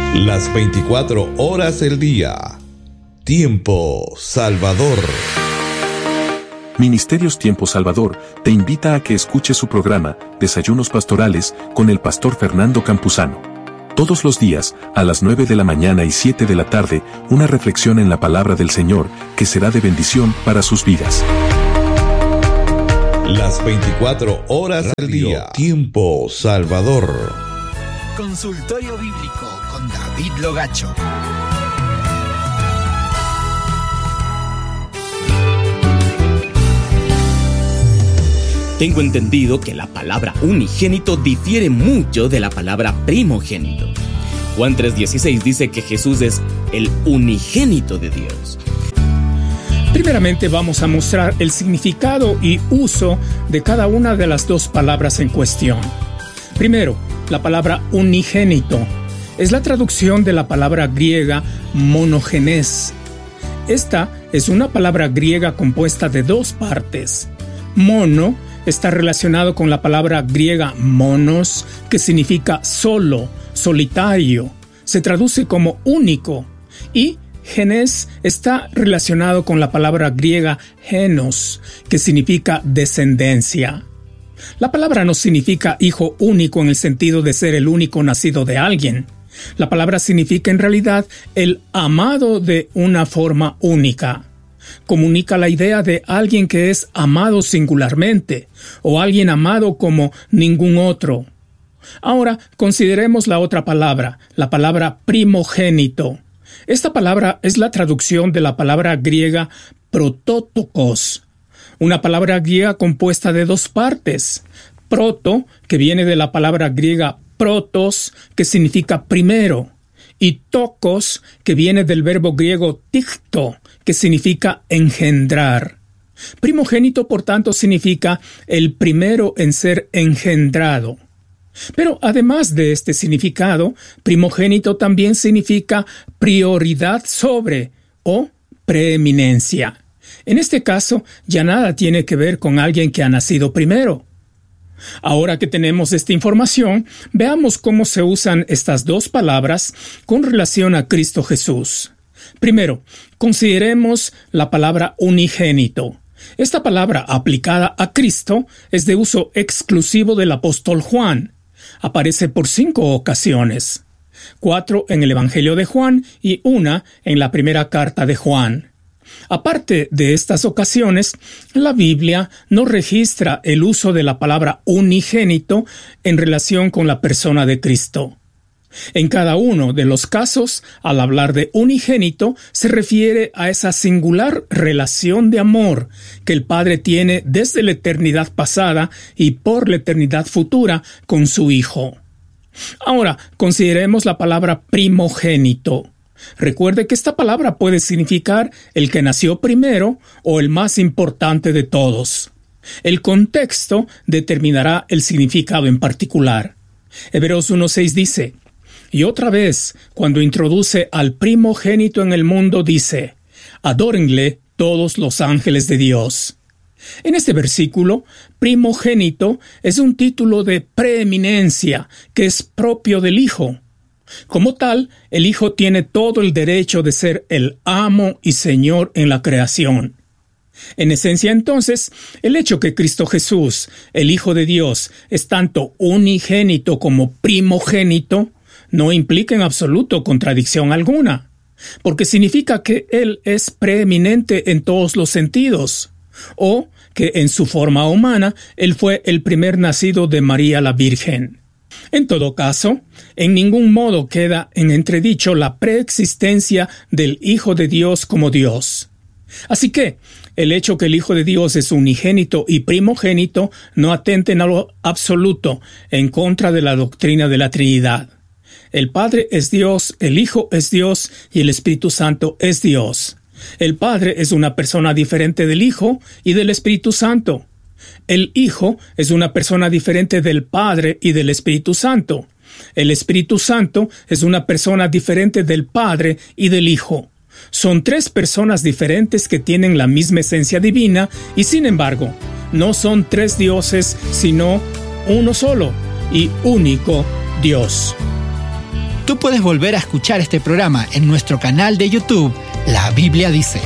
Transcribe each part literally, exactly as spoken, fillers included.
Las veinticuatro horas del día. Tiempo Salvador. Ministerios Tiempo Salvador te invita a que escuches su programa Desayunos Pastorales con el pastor Fernando Campuzano. Todos los días, a las nueve de la mañana y siete de la tarde, una reflexión en la palabra del Señor que será de bendición para sus vidas. Las veinticuatro horas del día. Tiempo Salvador. Consultorio Bíblico con David Logacho. Tengo entendido que la palabra unigénito difiere mucho de la palabra primogénito. Juan tres dieciséis dice que Jesús es el unigénito de Dios. Primeramente vamos a mostrar el significado y uso de cada una de las dos palabras en cuestión. Primero, la palabra unigénito es la traducción de la palabra griega monogenes. Esta es una palabra griega compuesta de dos partes. Mono está relacionado con la palabra griega monos, que significa solo, solitario. Se traduce como único. Y genes está relacionado con la palabra griega genos, que significa descendencia. La palabra no significa hijo único en el sentido de ser el único nacido de alguien. La palabra significa en realidad el amado de una forma única. Comunica la idea de alguien que es amado singularmente, o alguien amado como ningún otro. Ahora, consideremos la otra palabra, la palabra primogénito. Esta palabra es la traducción de la palabra griega prototokos, una palabra griega compuesta de dos partes. Proto, que viene de la palabra griega protos, que significa primero, y tokos, que viene del verbo griego tikto, que significa engendrar. Primogénito, por tanto, significa el primero en ser engendrado. Pero además de este significado, primogénito también significa prioridad sobre o preeminencia. En este caso, ya nada tiene que ver con alguien que ha nacido primero. Ahora que tenemos esta información, veamos cómo se usan estas dos palabras con relación a Cristo Jesús. Primero, consideremos la palabra unigénito. Esta palabra aplicada a Cristo es de uso exclusivo del apóstol Juan. Aparece por cinco ocasiones. Cuatro en el Evangelio de Juan y una en la primera carta de Juan. Aparte de estas ocasiones, la Biblia no registra el uso de la palabra unigénito en relación con la persona de Cristo. En cada uno de los casos, al hablar de unigénito, se refiere a esa singular relación de amor que el Padre tiene desde la eternidad pasada y por la eternidad futura con su Hijo. Ahora, consideremos la palabra primogénito. Recuerde que esta palabra puede significar el que nació primero o el más importante de todos. El contexto determinará el significado en particular. Hebreos uno seis dice: y otra vez, cuando introduce al primogénito en el mundo, dice: adórenle todos los ángeles de Dios. En este versículo, primogénito es un título de preeminencia que es propio del Hijo. Como tal, el Hijo tiene todo el derecho de ser el amo y Señor en la creación. En esencia, entonces, el hecho que Cristo Jesús, el Hijo de Dios, es tanto unigénito como primogénito, no implica en absoluto contradicción alguna, porque significa que Él es preeminente en todos los sentidos, o que en su forma humana Él fue el primer nacido de María la Virgen. En todo caso, en ningún modo queda en entredicho la preexistencia del Hijo de Dios como Dios. Así que, el hecho que el Hijo de Dios es unigénito y primogénito no atenta en lo absoluto en contra de la doctrina de la Trinidad. El Padre es Dios, el Hijo es Dios y el Espíritu Santo es Dios. El Padre es una persona diferente del Hijo y del Espíritu Santo. El Hijo es una persona diferente del Padre y del Espíritu Santo. El Espíritu Santo es una persona diferente del Padre y del Hijo. Son tres personas diferentes que tienen la misma esencia divina y, sin embargo, no son tres dioses, sino uno solo y único Dios. Tú puedes volver a escuchar este programa en nuestro canal de YouTube, La Biblia Dice.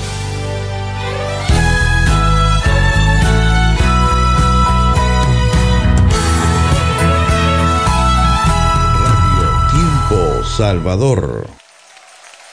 Radio Tiempo Salvador.